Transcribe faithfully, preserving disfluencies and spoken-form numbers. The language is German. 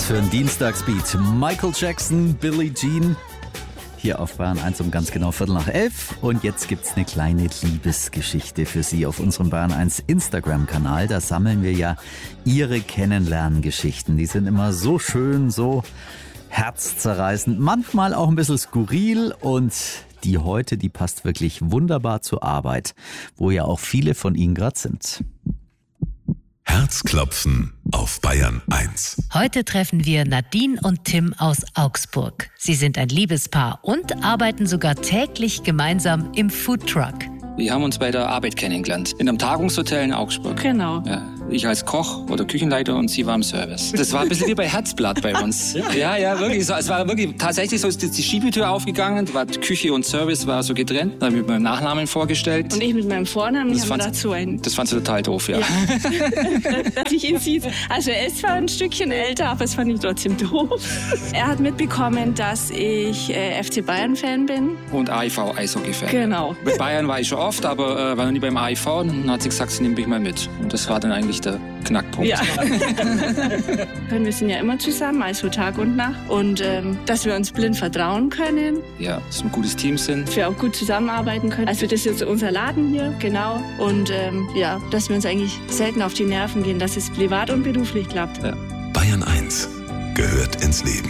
für einen Dienstagsbeat. Michael Jackson, Billie Jean. Hier auf Bayern eins um ganz genau Viertel nach elf. Und jetzt gibt's eine kleine Liebesgeschichte für Sie auf unserem Bayern eins Instagram-Kanal. Da sammeln wir ja Ihre Kennenlerngeschichten. Die sind immer so schön, so herzzerreißend, manchmal auch ein bisschen skurril. Und die heute, die passt wirklich wunderbar zur Arbeit, wo ja auch viele von Ihnen gerade sind. Herzklopfen auf Bayern eins. Heute treffen wir Nadine und Tim aus Augsburg. Sie sind ein Liebespaar und arbeiten sogar täglich gemeinsam im Foodtruck. Wir haben uns bei der Arbeit kennengelernt, in einem Tagungshotel in Augsburg. Genau. Ja, ich als Koch oder Küchenleiter und sie war im Service. Das war ein bisschen wie bei Herzblatt bei uns. Ja, ja, wirklich. So, es war wirklich tatsächlich so, ist die Schiebetür aufgegangen, war Küche und Service war so getrennt. Dann habe ich mit meinem Nachnamen vorgestellt. Und ich mit meinem Vornamen, das haben wir dazu einen. Das fand sie total doof, ja. ja. Dass ich ihn sieht. Also er ist zwar ein Stückchen älter, aber es fand ich trotzdem doof. Er hat mitbekommen, dass ich äh, F C Bayern-Fan bin. Und A I V-Eishockey-Fan. Genau. Bei Bayern war ich schon oft, aber äh, war noch nie beim A I V. Und dann hat sie gesagt, sie nimmt mich mal mit. Und das war dann eigentlich der Knackpunkt. Ja. Wir sind ja immer zusammen, also Tag und Nacht. Und ähm, dass wir uns blind vertrauen können. Ja, dass wir ein gutes Team sind. Dass wir auch gut zusammenarbeiten können. Also das ist unser Laden hier, genau. Und ähm, ja, dass wir uns eigentlich selten auf die Nerven gehen, dass es privat und beruflich klappt. Ja. Bayern eins gehört ins Leben.